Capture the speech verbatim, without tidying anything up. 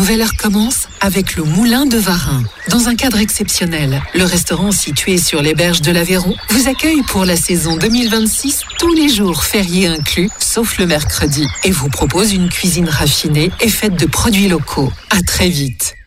Nouvelle heure commence avec le Moulin de Varin. Dans un cadre exceptionnel, le restaurant situé sur les berges de l'Aveyron vous accueille pour la saison deux mille vingt-six, tous les jours fériés inclus, sauf le mercredi, et vous propose une cuisine raffinée et faite de produits locaux. À très vite.